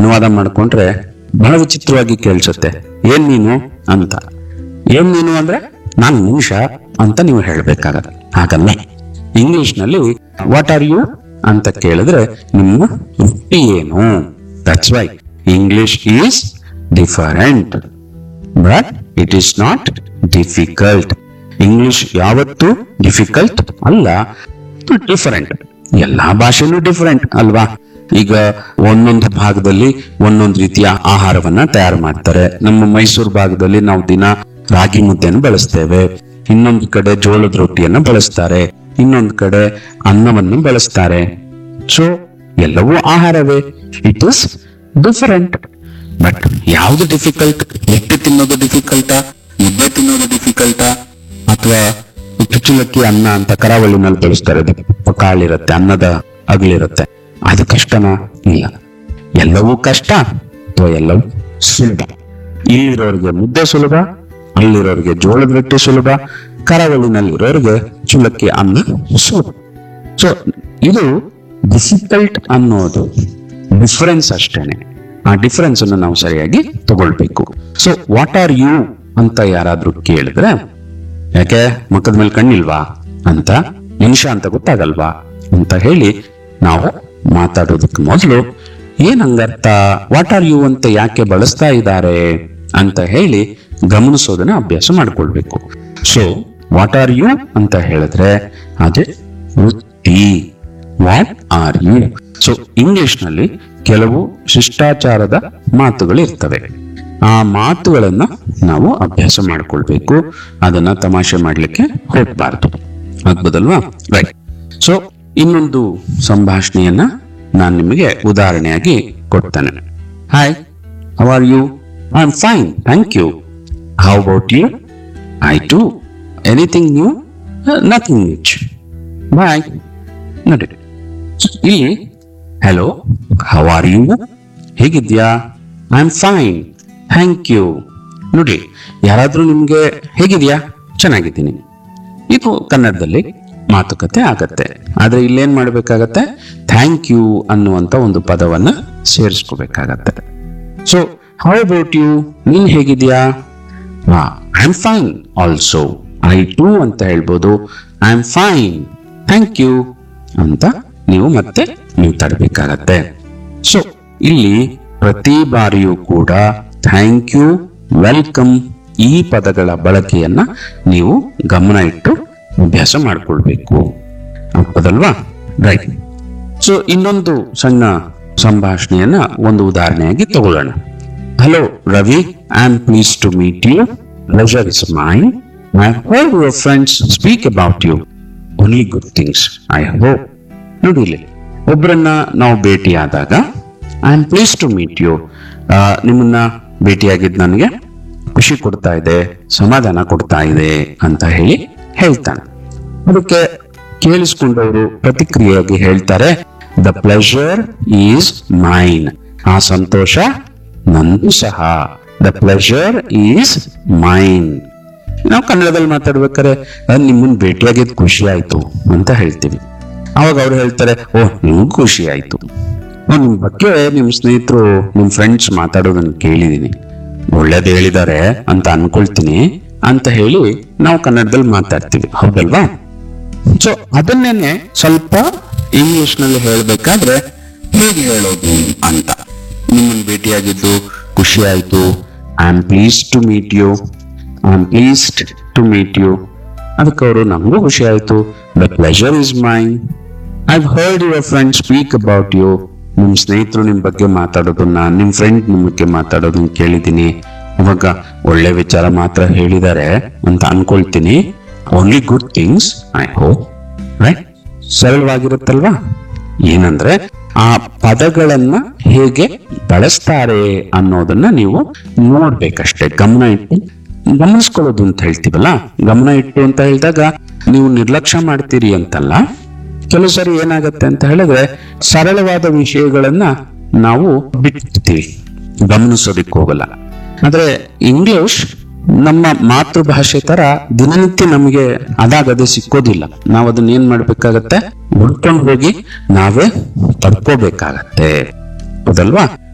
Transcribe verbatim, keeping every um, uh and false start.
ಅನುವಾದ ಮಾಡ್ಕೊಂಡ್ರೆ ಬಹಳ ವಿಚಿತ್ರವಾಗಿ ಕೇಳಿಸುತ್ತೆ. ಏನ್ ನೀನು ಅಂತ. ಏನ್ ನೀನು ಅಂದ್ರೆ ನಾನ್ ಮನುಷ್ಯ ಅಂತ ನೀವು ಹೇಳ್ಬೇಕಾಗತ್ತೆ. ಹಾಗಲ್ಲ, ಇಂಗ್ಲಿಷ್ ನಲ್ಲಿ ವಾಟ್ ಆರ್ ಯು ಅಂತ ಕೇಳಿದ್ರೆ ನಿಮ್ಮ ವೃತ್ತಿ ಏನು. That's why English is different but it is not difficult. English ಯಾವತ್ತೂ ಡಿಫಿಕಲ್ಟ್ ಅಲ್ಲ, ಡಿಫರೆಂಟ್. ಎಲ್ಲಾ ಭಾಷೆನೂ ಡಿಫರೆಂಟ್ ಅಲ್ವಾ? ಈಗ ಒಂದೊಂದು ಭಾಗದಲ್ಲಿ ಒಂದೊಂದು ರೀತಿಯ ಆಹಾರವನ್ನ ತಯಾರು ಮಾಡ್ತಾರೆ. ನಮ್ಮ ಮೈಸೂರು ಭಾಗದಲ್ಲಿ ನಾವು ದಿನ ರಾಗಿ ಮುದ್ದೆಯನ್ನು ಬಳಸ್ತೇವೆ, ಇನ್ನೊಂದು ಕಡೆ ಜೋಳದ ರೊಟ್ಟಿಯನ್ನು ಬಳಸ್ತಾರೆ, ಇನ್ನೊಂದು ಕಡೆ ಅನ್ನವನ್ನು ಬಳಸ್ತಾರೆ. ಸೊ ಎಲ್ಲವೂ ಆಹಾರವೇ. It is different. ಬಟ್ ಯಾವ್ದು ಡಿಫಿಕಲ್ಟ್? ರೊಟ್ಟಿ ತಿನ್ನೋದು ಡಿಫಿಕಲ್ಟಾ, ಮುದ್ದೆ ತಿನ್ನೋದು ಡಿಫಿಕಲ್ಟಾ, ಅಥವಾ ಚುಚ್ಚುಲಕ್ಕಿ ಅನ್ನ ಅಂತ ಕರಾವಳಿನಲ್ಲಿ ಬಳಸ್ತಾರೆ, ಕಾಳಿರುತ್ತೆ, ಅನ್ನದ ಅಗಲಿರುತ್ತೆ, ಅದು ಕಷ್ಟನಾ? ಇಲ್ಲ. ಎಲ್ಲವೂ ಕಷ್ಟ ಅಥವಾ ಎಲ್ಲವೂ ಸುಲಭ? ಇಲ್ಲಿರೋರಿಗೆ ಮುದ್ದೆ ಸುಲಭ, ಅಲ್ಲಿರೋರಿಗೆ ಜೋಳದ ರೊಟ್ಟಿ ಸುಲಭ, ಕರಾವಳಿನಲ್ಲಿರೋರಿಗೆ ಚುಲಕ್ಕಿ ಅನ್ನ ಸುಲಭ. ಸೊ ಇದು ಡಿಫಿಕಲ್ಟ್ ಅನ್ನೋದು ಡಿಫರೆನ್ಸ್ ಅಷ್ಟೇನೆ. ಆ ಡಿಫರೆನ್ಸ್ ಅನ್ನು ನಾವು ಸರಿಯಾಗಿ ತಗೊಳ್ಬೇಕು. ಸೊ ವಾಟ್ ಆರ್ ಯು ಅಂತ ಯಾರಾದ್ರೂ ಕೇಳಿದ್ರೆ, ಯಾಕೆ ಮುಖದ ಮೇಲೆ ಕಣ್ಣಿಲ್ವಾ ಅಂತ, ಮನುಷ್ಯ ಅಂತ ಗೊತ್ತಾಗಲ್ವಾ ಅಂತ ಹೇಳಿ ನಾವು ಮಾತಾಡೋದಕ್ಕೆ ಮೊದಲು ಏನ್ ಹಂಗರ್ಥ, ವಾಟ್ ಆರ್ ಯು ಅಂತ ಯಾಕೆ ಬಳಸ್ತಾ ಇದ್ದಾರೆ ಅಂತ ಹೇಳಿ ಗಮನಿಸೋದನ್ನ ಅಭ್ಯಾಸ ಮಾಡ್ಕೊಳ್ಬೇಕು. ಸೊ ವಾಟ್ ಆರ್ ಯು ಅಂತ ಹೇಳಿದ್ರೆ ಅದೇ ವೃತ್ತಿ. What are you? So English ನಲ್ಲಿ ಕೆಲವು ಶಿಷ್ಟಾಚಾರದ ಮಾತುಗಳು ಇರ್ತವೆ. ಆ ಮಾತುಗಳನ್ನ ನಾವು ಅಭ್ಯಾಸ ಮಾಡ್ಕೊಳ್ಬೇಕು. ಅದನ್ನ ತಮಾಷೆ ಮಾಡ್ಲಿಕ್ಕೆ ಹೋಗ್ಬಾರ್ದು. ಆಗ್ಬೋದಲ್ವಾ? ರೈಟ್. ಸೊ ಇನ್ನೊಂದು ಸಂಭಾಷಣೆಯನ್ನ ನಾನು ನಿಮಗೆ ಉದಾಹರಣೆಯಾಗಿ ಕೊಡ್ತೇನೆ. Hi, how are you? I am fine, thank you. How about you? I to. Anything new? Nothing rich. ಬಾಯ್. ನೋಡಿ, ಇಲ್ಲಿ ಹಲೋ, ಹೌ ಆರ್ ಯು, ಹೇಗಿದ್ಯಾ? I am fine, thank you. ನೋಡಿ, ಯಾರಾದ್ರೂ ನಿಮ್ಗೆ ಹೇಗಿದ್ಯಾ? ಚೆನ್ನಾಗಿದ್ದೀನಿ, ಇದು ಕನ್ನಡದಲ್ಲಿ ಮಾತುಕತೆ ಆಗತ್ತೆ. ಆದ್ರೆ ಇಲ್ಲೇನ್ ಮಾಡ್ಬೇಕಾಗತ್ತೆ? ಥ್ಯಾಂಕ್ ಯು ಅನ್ನುವಂತ ಒಂದು ಪದವನ್ನ ಸೇರಿಸ್ಕೋಬೇಕಾಗತ್ತೆ. ಸೊ ಹೌ ಅಬೌಟ್ ಯು, ನೀನ್ ಹೇಗಿದ್ಯಾ? I am fine also. I to ಅಂತ ಹೇಳ್ಬೋದು. I am fine, thank you ಅಂತ ನೀವು ಮತ್ತೆ ನೀವು ತರಬೇಕಾಗತ್ತೆ. ಸೊ ಇಲ್ಲಿ ಪ್ರತಿ ಬಾರಿಯೂ ಕೂಡ ಥ್ಯಾಂಕ್ ಯು, ವೆಲ್ಕಮ್ ಈ ಪದಗಳ ಬಳಕೆಯನ್ನ ನೀವು ಗಮನ ಇಟ್ಟು ಅಭ್ಯಾಸ ಮಾಡ್ಕೊಳ್ಬೇಕು. ಆಗ್ತದಲ್ವಾ? ರೈಟ್. ಸೊ ಇನ್ನೊಂದು ಸಣ್ಣ ಸಂಭಾಷಣೆಯನ್ನ ಒಂದು ಉದಾಹರಣೆಯಾಗಿ ತಗೊಳ್ಳೋಣ. Hello Ravi, I am please to meet you. Pleasure is mine. I heard your friends speak about you. Only good things, I hope. ನೋಡಿ, ಇಲ್ಲಿ ಒಬ್ಬರನ್ನ ನಾವು ಭೇಟಿಯಾದಾಗ I am please to meet you, ನಿಮ್ಮನ್ನ ಭೇಟಿಯಾಗಿದ್ದು ನನಗೆ ಖುಷಿ ಕೊಡ್ತಾ ಇದೆ, ಸಮಾಧಾನ ಕೊಡ್ತಾ ಇದೆ ಅಂತ ಹೇಳಿ ಹೇಳ್ತಾನೆ. ಅದಕ್ಕೆ ಕೇಳಿಸ್ಕೊಂಡವರು ಪ್ರತಿಕ್ರಿಯೆಯಾಗಿ ಹೇಳ್ತಾರೆ, ದ ಪ್ಲೆಜರ್ ಈಸ್ ಮೈನ್. ಆ ಸಂತೋಷ ನಂದು ಸಹ. The pleasure is mine. ನಾವು ಕನ್ನಡದಲ್ಲಿ ಮಾತಾಡ್ಬೇಕಾದ್ರೆ ನಿಮ್ಮನ್ನ ಭೇಟಿಯಾಗಿದ್ದು ಖುಷಿ ಆಯ್ತು ಅಂತ ಹೇಳ್ತೀವಿ. ಅವಾಗ ಅವ್ರು ಹೇಳ್ತಾರೆ, ಓಹ್ ನಿಮ್ಗೂ ಖುಷಿ ಆಯ್ತು, ನಿಮ್ ಬಗ್ಗೆ ನಿಮ್ ಸ್ನೇಹಿತರು ನಿಮ್ ಫ್ರೆಂಡ್ಸ್ ಮಾತಾಡೋದನ್ನ ಕೇಳಿದೀನಿ, ಒಳ್ಳೇದು ಹೇಳಿದ್ದಾರೆ ಅಂತ ಅನ್ಕೊಳ್ತೀನಿ ಅಂತ ಹೇಳಿ ನಾವು ಕನ್ನಡದಲ್ಲಿ ಮಾತಾಡ್ತೀವಿ. ಹೌದಲ್ವಾ? ಸೊ ಅದನ್ನೇನೆ ಸ್ವಲ್ಪ ಇಂಗ್ಲಿಷ್ ನಲ್ಲಿ ಹೇಳ್ಬೇಕಾದ್ರೆ ಹೇಗೆ ಹೇಳೋದು ಅಂತ. ನಿಮ್ಮನ್ನ ಭೇಟಿಯಾಗಿದ್ದು ಖುಷಿ ಆಯ್ತು. I am pleased to meet you. I am pleased to meet you. ಅದಕ್ಕೆ ಅವರು ನಮಗೂ ಖುಷಿ ಆಯ್ತು. The pleasure is mine. I heard your friend speak about you. ನಿಮ್ ಸ್ನೇಹಿತರು ನಿಮ್ ಬಗ್ಗೆ ಮಾತಾಡೋದನ್ನ, ನಿಮ್ ಫ್ರೆಂಡ್ ನಿಮ್ ಬಗ್ಗೆ ಮಾತಾಡೋದನ್ನ ಕೇಳಿದೀನಿ. ಇವಾಗ ಒಳ್ಳೆ ವಿಚಾರ ಮಾತ್ರ ಹೇಳಿದ್ದಾರೆ ಅಂತ ಅನ್ಕೊಳ್ತೀನಿ. Only good things, I hope. Right? ಸರಳವಾಗಿರುತ್ತಲ್ವಾ? ಏನಂದ್ರೆ ಆ ಪದಗಳನ್ನ ಹೇಗೆ ಬಳಸ್ತಾರೆ ಅನ್ನೋದನ್ನ ನೀವು ನೋಡ್ಬೇಕಷ್ಟೇ. ಗಮನ ಇಟ್ಟು ಗಮನಿಸ್ಕೊಳ್ಳೋದು ಅಂತ ಹೇಳ್ತೀವಲ್ಲ, ಗಮನ ಇಟ್ಟು ಅಂತ ಹೇಳಿದಾಗ ನೀವು ನಿರ್ಲಕ್ಷ್ಯ ಮಾಡ್ತೀರಿ ಅಂತಲ್ಲ. ಕೆಲವು ಸರಿ ಏನಾಗತ್ತೆ ಅಂತ ಹೇಳಿದ್ರೆ ಸರಳವಾದ ವಿಷಯಗಳನ್ನ ನಾವು ಬಿಡ್ತೀವಿ, ಗಮನಿಸೋದಿಕ್ ಹೋಗಲ್ಲ. ಆದ್ರೆ ಇಂಗ್ಲಿಷ್ ನಮ್ಮ ಮಾತೃಭಾಷೆ ತರ ದಿನನಿತ್ಯ ನಮಗೆ ಅದಾಗದೆ ಸಿಕ್ಕೋದಿಲ್ಲ. ನಾವು ಅದನ್ನ ಏನ್ ಮಾಡ್ಬೇಕಾಗತ್ತೆ? ಹುಡ್ಕೊಂಡು ಹೋಗಿ ನಾವೇ ಪಡ್ಕೋಬೇಕಾಗತ್ತೆ. ಹೌದಲ್ವಾ?